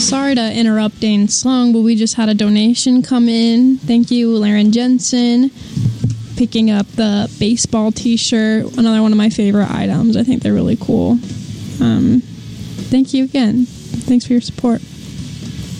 Sorry to interrupt Dane's song, but we just had a donation come in. Thank you, Laren Jensen, picking up the baseball t-shirt, another one of my favorite items. I think they're really cool. Thank you again. Thanks for your support.